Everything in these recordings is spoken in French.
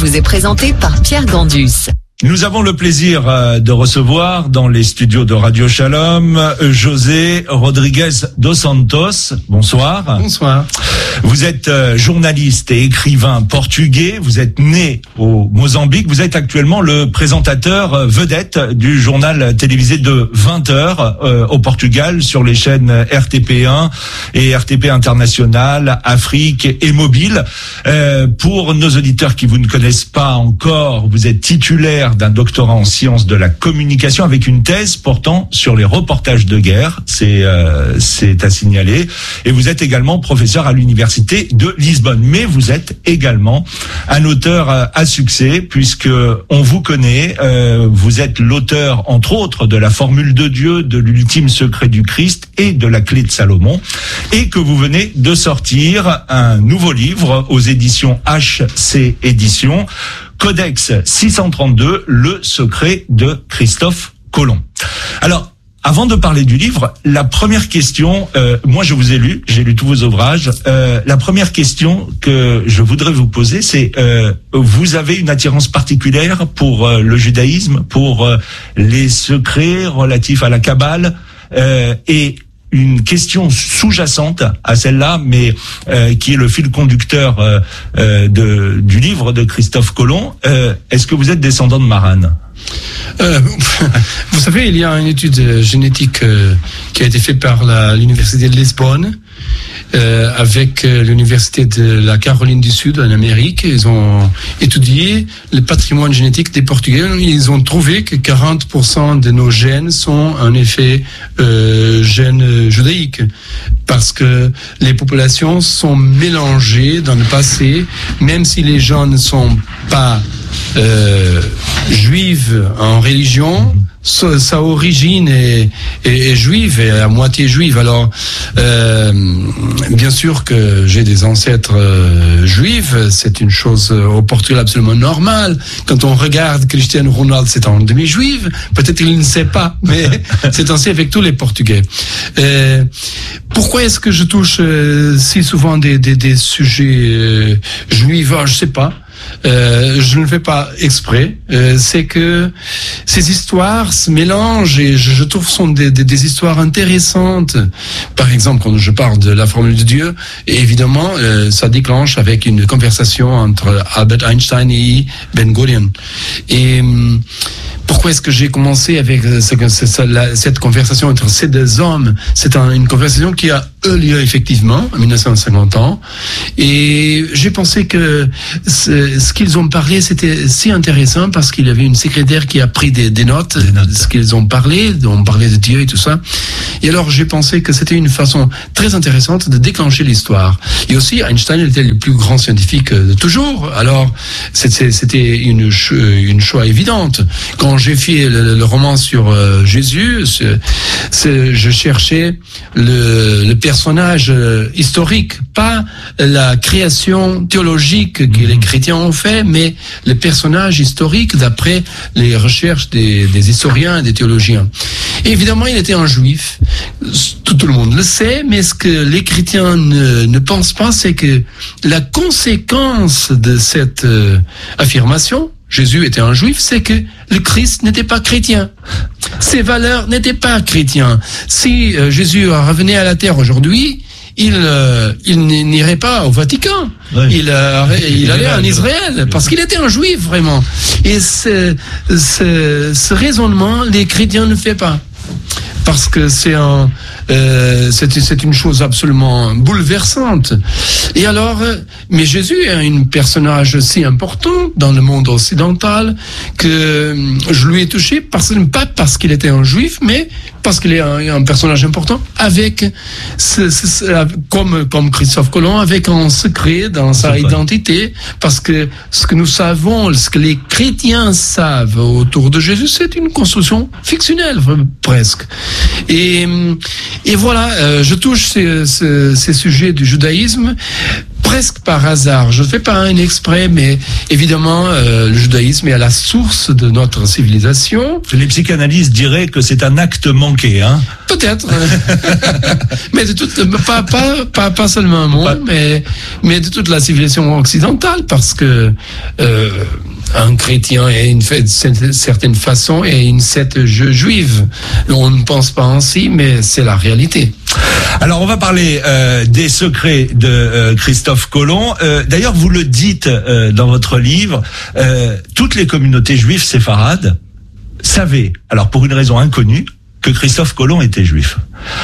vous est présenté par Pierre Gandus. Nous avons le plaisir de recevoir dans les studios de Radio Shalom José Rodrigues dos Santos. Bonsoir. Bonsoir. Vous êtes journaliste et écrivain portugais. Vous êtes né au Mozambique. Vous êtes actuellement le présentateur vedette du journal télévisé de 20h au Portugal sur les chaînes RTP1 et RTP International, Afrique et Mobile. Pour nos auditeurs qui vous ne connaissent pas encore, vous êtes titulaire d'un doctorat en sciences de la communication avec une thèse portant sur les reportages de guerre, c'est à signaler. Et vous êtes également professeur à l'université de Lisbonne. Mais vous êtes également un auteur à succès puisque on vous connaît. Vous êtes l'auteur, entre autres, de la Formule de Dieu, de l'ultime secret du Christ et de la Clé de Salomon. Et que vous venez de sortir un nouveau livre aux éditions HC Éditions. Codex 632, le secret de Christophe Colomb. Alors, avant de parler du livre, la première question, moi je vous ai lu, j'ai lu tous vos ouvrages, la première question que je voudrais vous poser, c'est vous avez une attirance particulière pour le judaïsme, pour les secrets relatifs à la Kabbale, et une question sous-jacente à celle-là, mais qui est le fil conducteur du livre de Christophe Colomb. Est-ce que vous êtes descendant de Maran ? Vous savez, il y a une étude génétique qui a été faite par l'université de Lisbonne avec l'université de la Caroline du Sud en Amérique. Ils ont étudié le patrimoine génétique des Portugais. Ils ont trouvé que 40% de nos gènes sont en effet gènes judaïques, parce que les populations sont mélangées dans le passé, même si les gens ne sont pas juives en religion. Sa origine est juive, et à moitié juive. Alors, bien sûr que j'ai des ancêtres juifs, c'est une chose au Portugal absolument normale. Quand on regarde Cristiano Ronaldo, c'est en demi-juif. Peut-être qu'il ne sait pas, mais c'est ainsi avec tous les Portugais. Pourquoi est-ce que je touche si souvent des sujets juifs? Je sais pas. Je ne le fais pas exprès. C'est que ces histoires se mélangent et je trouve que ce sont des histoires intéressantes. Par exemple, quand je parle de la Formule de Dieu, évidemment, ça déclenche avec une conversation entre Albert Einstein et Ben Gurion. Et pourquoi est-ce que j'ai commencé avec cette conversation entre ces deux hommes? C'est une conversation qui a eu lieu effectivement en 1950 ans, et j'ai pensé que ce qu'ils ont parlé, c'était si intéressant parce qu'il y avait une secrétaire qui a pris des notes de ce qu'ils ont parlé. On parlait de Dieu et tout ça. Et alors j'ai pensé que c'était une façon très intéressante de déclencher l'histoire. Et aussi, Einstein était le plus grand scientifique de toujours. Alors c'était une choix évidente. Quand j'ai fait le roman sur Jésus, je cherchais le personnage historique, pas la création théologique que les chrétiens ont fait, mais le personnage historique d'après les recherches des historiens et des théologiens. Et évidemment, il était un juif. Tout le monde le sait, mais ce que les chrétiens ne pensent pas, c'est que la conséquence de cette affirmation, Jésus était un juif, c'est que le Christ n'était pas chrétien. Ses valeurs n'étaient pas chrétiennes. Si Jésus revenait à la terre aujourd'hui, il n'irait pas au Vatican. Oui. Il allait en Israël, parce qu'il était un juif, vraiment. Et ce raisonnement, les chrétiens ne le font pas. Parce que c'est une chose absolument bouleversante. Et alors, mais Jésus est un personnage si important dans le monde occidental que je lui ai touché, pas parce qu'il était un juif, mais parce qu'il est un personnage important, avec comme Christophe Colomb, avec un secret dans sa identité, parce que ce que nous savons, ce que les chrétiens savent autour de Jésus, c'est une construction fictionnelle, presque. Et voilà, je touche ces sujets du judaïsme presque par hasard. Je ne fais pas un exprès, mais évidemment, le judaïsme est à la source de notre civilisation. Les psychanalystes diraient que c'est un acte manqué, hein. Peut-être, mais de toute, pas seulement un monde, mais de toute la civilisation occidentale, parce que un chrétien est une certaine façon et une secte juive. On ne pense pas ainsi, mais c'est la réalité. Alors on va parler des secrets de Christophe Colomb. D'ailleurs, vous le dites dans votre livre, toutes les communautés juives séfarades savaient, alors pour une raison inconnue, que Christophe Colomb était juif.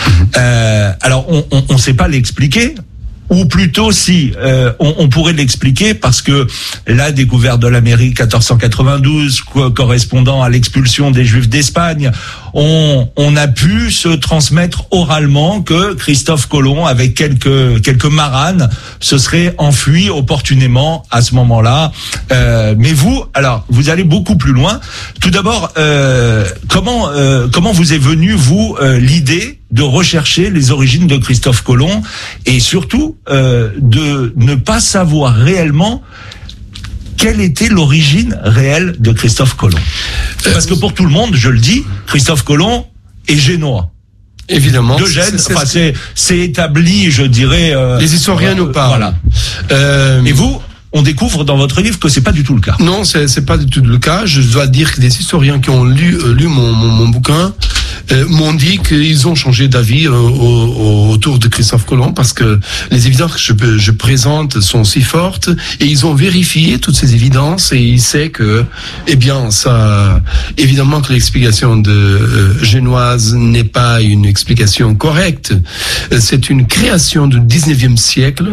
Alors on ne sait pas l'expliquer. Ou plutôt si on pourrait l'expliquer parce que la découverte de l'Amérique 1492 correspondant à l'expulsion des Juifs d'Espagne, on a pu se transmettre oralement que Christophe Colomb avec quelques maranes se serait enfui opportunément à ce moment-là. Mais vous allez beaucoup plus loin. Tout d'abord, comment vous est venue vous l'idée de rechercher les origines de Christophe Colomb et surtout de ne pas savoir réellement quelle était l'origine réelle de Christophe Colomb. Parce que pour tout le monde, je le dis, Christophe Colomb est génois. Évidemment. De Gênes, c'est établi, je dirais. Les historiens nous parlent. Voilà. Et vous, on découvre dans votre livre que c'est pas du tout le cas. Non, c'est pas du tout le cas. Je dois dire que des historiens qui ont lu mon bouquin m'ont dit qu'ils ont changé d'avis autour de Christophe Colomb parce que les évidences que je présente sont si fortes et ils ont vérifié toutes ces évidences et ils savent que, évidemment que l'explication de génoise n'est pas une explication correcte. C'est une création du 19e siècle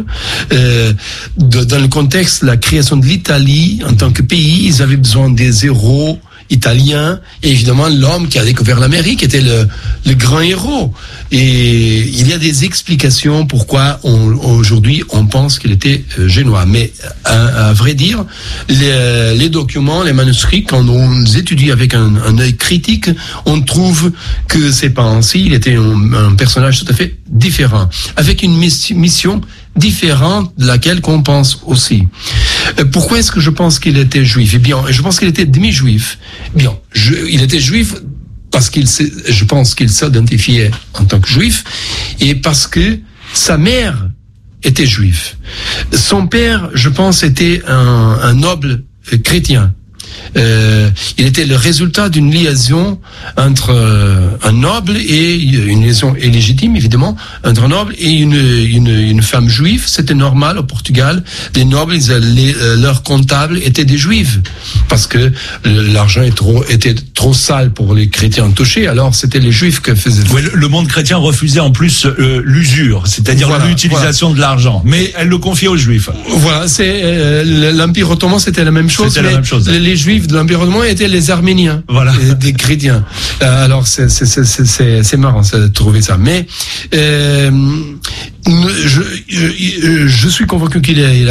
dans le contexte de la création de l'Italie en tant que pays. Ils avaient besoin des héros italien, et évidemment l'homme qui a découvert l'Amérique était le grand héros. Et il y a des explications pourquoi aujourd'hui on pense qu'il était génois. Mais à vrai dire, les documents, les manuscrits, quand on les étudie avec un œil critique, on trouve que c'est pas ainsi. Il était un personnage tout à fait différent, avec une mission différente de laquelle qu'on pense aussi. Pourquoi est-ce que je pense qu'il était juif? Eh bien, je pense qu'il était demi-juif. Bien, il était juif parce je pense qu'il s'identifiait en tant que juif et parce que sa mère était juive. Son père, je pense, était un noble chrétien. Il était le résultat d'une liaison entre un noble et une liaison illégitime évidemment entre un noble et une femme juive. C'était normal au Portugal. Les nobles, leurs comptables étaient des juifs parce que l'argent était trop sale pour les chrétiens touchés. Alors c'était les juifs que faisaient. Oui, le monde chrétien refusait en plus l'usure, c'est-à-dire l'utilisation de l'argent, mais elle le confiait aux juifs. Voilà, c'est l'Empire ottoman, c'était la même chose. C'était la même chose. Les juifs de l'environnement étaient les Arméniens, voilà, des chrétiens. Alors c'est marrant de trouver ça. Mais je suis convaincu qu'il a